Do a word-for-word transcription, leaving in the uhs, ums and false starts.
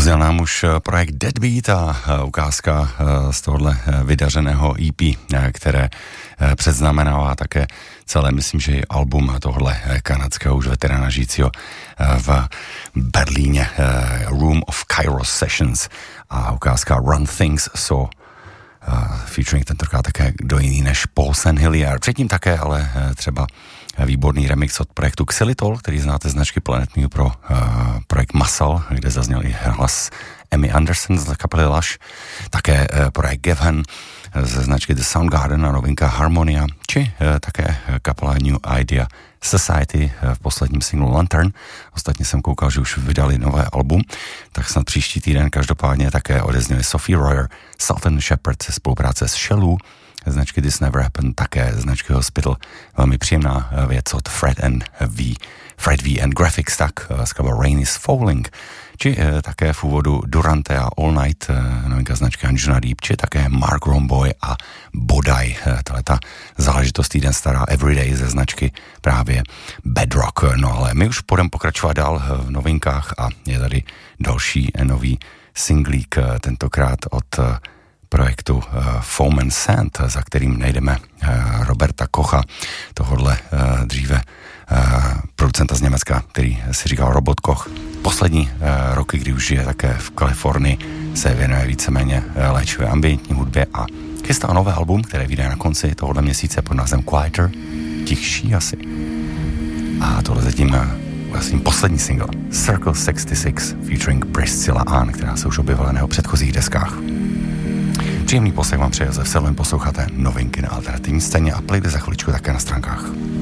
Dozněl nám už projekt Deadbeat a ukázka z tohohle vydařeného E P, které předznamenává také celé, myslím, že i album tohle kanadského už veterána žijícího v Berlíně, Room of Kairos Sessions, a ukázka Run Things So, featuring tentokrát také kdo jiný než Paul St-Hillier. Předtím také ale třeba výborný remix od projektu Xylitol, který znáte značky Planet Mu pro uh, projekt Muscle, kde zazněl i hlas Emmy Anderson z kapely Lush, také uh, projekt Gavhan ze značky The Soundgarden a novinka Harmonia, či uh, také kapela New Idea Society v posledním singlu Lantern. Ostatně jsem koukal, že už vydali nové album, tak snad příští týden. Každopádně také odezněli Sophie Royer, Sultan Shepherd ze spolupráce s Shalou, značky This Never Happened, také značky Hospital, velmi příjemná věc od Fred and V, Fred V and Graphics, tak skladba Rain is Falling, či eh, také v úvodu Durante a All Night, eh, novinka značky Anjuna Deep, či také Mark Romboy a Bodaj, eh, tato záležitost týden stará Everyday ze značky právě Bedrock. No ale my už budeme pokračovat dál v novinkách a je tady další eh, nový singlík, eh, tentokrát od eh, projektu uh, Foam and Sand, za kterým najdeme uh, Roberta Kocha, tohodle uh, dříve uh, producenta z Německa, který si říkal Robot Koch. Poslední uh, roky, kdy už žije také v Kalifornii, se věnuje víceméně uh, léčivé ambientní hudbě a chystá nové album, které vyjde na konci tohohle měsíce pod názvem Quieter, tichší asi. A tohle zatím uh, vlastně poslední single Circle šedesát šest featuring Priscilla Ann, která se už objevila na jeho předchozích deskách. Příjemný poslech vám přeje ze Vselovým, posloucháte novinky na alternativní scéně a playlist za chviličku také na stránkách.